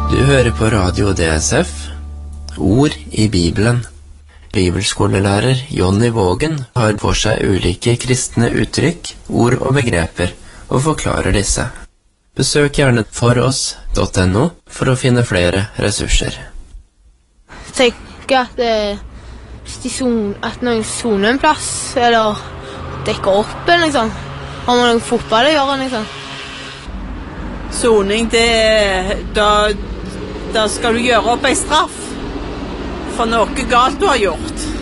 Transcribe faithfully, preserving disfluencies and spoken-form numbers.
Du hører på Radio D S F, Ord i Bibelen. Bibelskolelærer Jonny Vågen har for seg ulike kristne uttrykk, ord og begreper, og forklarer disse. Besøk gjerne foross punktum no for å finne flere ressurser. Tenk at, eh, hvis de son, at noen soner en plass, eller dekker opp en, liksom. Har man noen fotball å gjøre, liksom. Soning, det er, da, da skal du gjøre opp en straff for noe galt du har gjort.